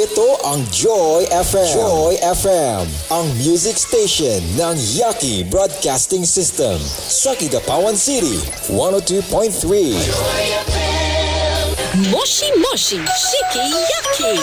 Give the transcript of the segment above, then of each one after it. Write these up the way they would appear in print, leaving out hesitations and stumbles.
Ito ang Joy FM. Joy FM, ang music station ng Yaki Broadcasting System sa Kidapawan City, 102.3. Moshi Moshi Shiki Yaki.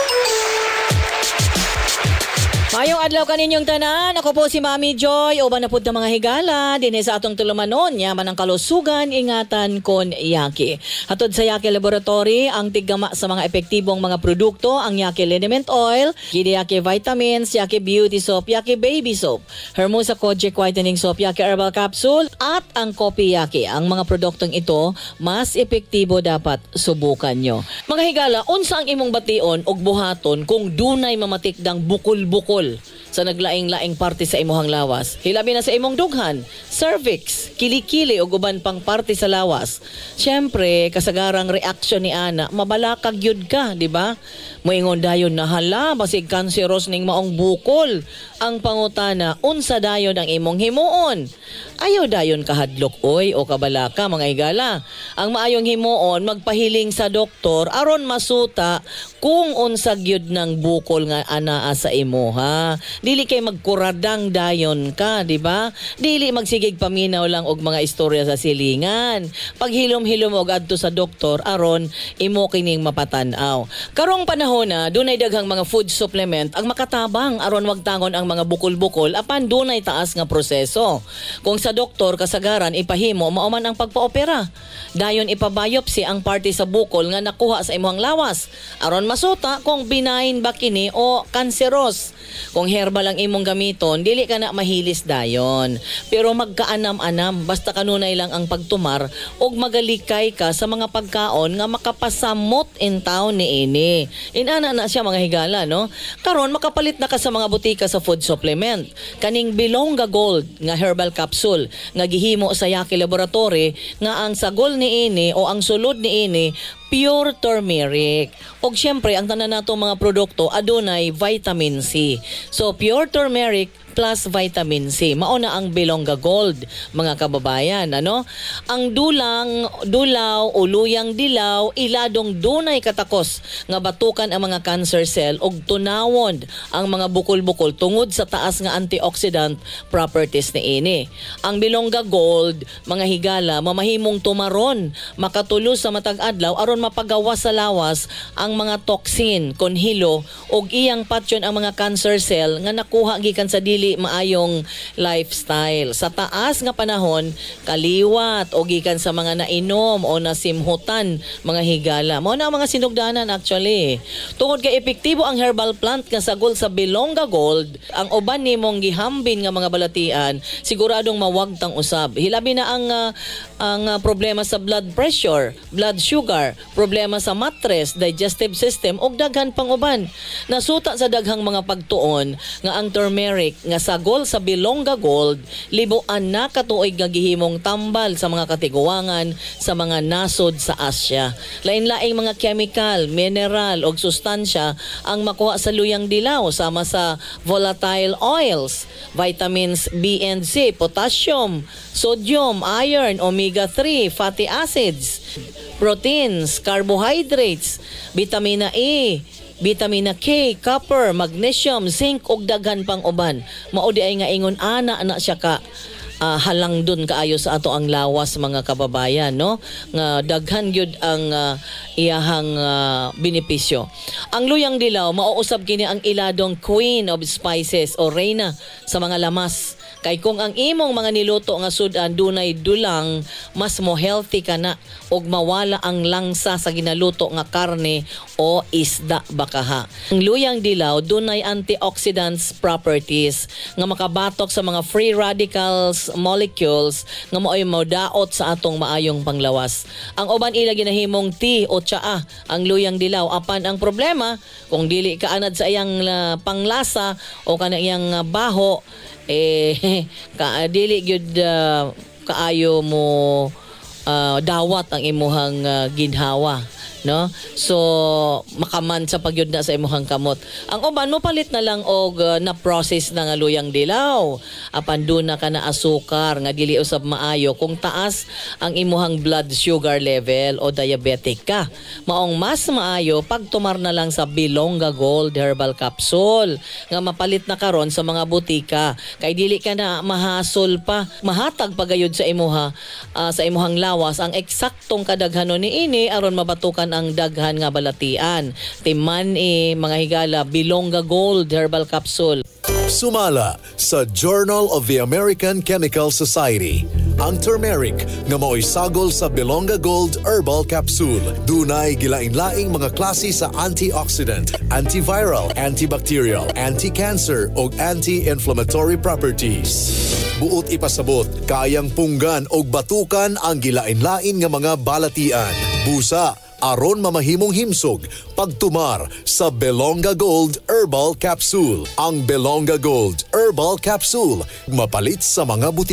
Mayong adlaw kaninyong tanan, ako po si Mami Joy, uban na pud ng mga higala, dinhi sa atong tulumanon, yaman ang kalusugan, ingatan kon Yaki. Hatod sa Yaki Laboratory, ang tiggama sa mga epektibong mga produkto, ang Yaki Liniment Oil, Yaki Vitamins, Yaki Beauty Soap, Yaki Baby Soap, Hermosa Kojic Whitening Soap, Yaki Herbal Capsule, at ang Kopi Yaki. Ang mga produktong ito, mas epektibo dapat subukan nyo. Mga higala, unsa ang imong bation og buhaton kung dunay mamatikdang bukol-bukol sa naglaing-laing parte sa imuhang lawas. Hilabi na sa imong dughan, cervix, kilikili o guban pang parte sa lawas. Siyempre, kasagarang reaksyon ni ana, mabalakag yun ka, di ba? Moingon dayon na hala, basig kanseros ning maong bukol. Ang pangutana, unsa dayon ang imong himuon? Ayaw dayon kahadlok oy o kabalaka mga higala. Ang maayong himuon, magpahiling sa doktor aron masuta kung unsa gyud ng bukol nga anaa sa imo ha. Dili kay magkuradang dayon ka, di ba? Dili magsigig paminaw lang og mga istorya sa silingan. Paghilom-hilom og adto sa doktor aron imo kining mapatan-aw. Karong panahon na dunay daghang mga food supplement ang makatabang aron wagtangon ang mga bukol-bukol apan dunay taas nga proseso. Kung sa doktor kasagaran ipahimo mao man ang pagpaopera. Dayon ipabiopsy ang parte sa bukol nga nakuha sa imong lawas aron masuta kung benign ba kini o kanseros. Kung herbal ang imong gamiton, dili ka na mahilis dayon. Pero magkaanam-anam basta kanunay lang ang pagtumar ug magalikay ka sa mga pagkaon nga makapasamot in town niini. Inana na siya mga higala, no? Karon makapalit na ka sa mga butika sa food supplement. Kaning Bilongga Gold nga herbal capsule nga gihimo sa Yaki Laboratory nga ang sagol niini o ang sulod niini pure turmeric. Og syempre ang tanan nato mga produkto adunay vitamin C. So pure turmeric plus vitamin C. Mao na ang Bilongga Gold, mga kababayan, ano? Ang dulaw o luyang dilaw, iladong dunay katakos nga batukan ang mga cancer cell og tunawon ang mga bukol-bukol tungod sa taas nga antioxidant properties niini. Ang Bilongga Gold, mga higala, mamahimong tumaron, makatulos sa matag adlaw aron mapagawas sa lawas ang mga toxin, konhilo og iyang patyon ang mga cancer cell nga nakuha gikan sa dili maayong lifestyle. Sa taas nga panahon, kaliwat o gikan sa mga nainom o nasimhutan mga higala. Mao na ang mga sinugdanan actually. Tungod kay epektibo ang herbal plant nga sagol sa Bilongga Gold, ang uban nimong gihambin nga mga balatian, siguradong mawagtang usab. Hilabi na ang problema sa blood pressure, blood sugar, problema sa mattress, digestive system ug daghan pang uban. Nasuta sa daghang mga pagtuon nga ang turmeric nga sagol sa Bilongga Gold libuan na katuig nga gihimong tambal sa mga katiguangan sa mga nasod sa Asya. Lain-laing mga chemical, mineral ug sustansya ang makuha sa luyang dilaw sama sa volatile oils, vitamins B and C, potassium, sodium, iron, omega-3, fatty acids, proteins, carbohydrates, vitamina E, vitamina K, copper, magnesium, zinc ug daghan pang uban. Mao di ay nga ingon ana siya ka halang dun kaayo sa ato ang lawas mga kababayan, no? Nga daghan gyud ang iyahang benepisyo. Ang luyang dilaw mauusab kini ang iladong queen of spices o reyna sa mga lamas. Kay kung ang imong mga niluto nga sudan dunay dulang, mas mo healthy ka na ug mawala ang langsa sa ginaluto nga karne o isda bakaha. Ang luyang dilaw dunay antioxidants properties nga makabatok sa mga free radicals molecules nga maoy modaot sa atong maayong panglawas. Ang uban ila ginahimong tea o tsaa ang luyang dilaw. Apan ang problema kung dili ka anad sa iyang panglasa o kanang baho dili gyud kaayo mo dawat ang imuhang ginhawa. no? So makaman sa pagyud na sa imuhang kamot. Ang uban mo palit na lang og na process na nga luyang dilaw. Apan do na ka na asukar nga dili usab maayo kung taas ang imuhang blood sugar level o diabetic ka. Maong mas maayo pag tumar na lang sa Bilonga Gold Herbal Capsule nga mapalit na karon sa mga butika kay dili ka na mahasol pa mahatag pagayod sa imuha sa imuhang lawas ang eksaktong kadaghanon ni ini aron mabatukan ang daghan nga balatian. Timan mga higala Bilonga Gold Herbal Capsule. Sumala sa Journal of the American Chemical Society. Ang turmeric nga mao'y sagol sa Bilonga Gold Herbal Capsule. Dunay gilain-laing mga klase sa antioxidant, antiviral, antibacterial, anti-cancer o anti-inflammatory properties. Buot ipasabot, kayang punggan o batukan ang gilain-lain nga mga balatian. Busa, aron mamahimong himsog pagtumar sa Bilonga Gold Herbal Capsule. Ang Bilonga Gold Herbal Capsule mapalit sa mga butika.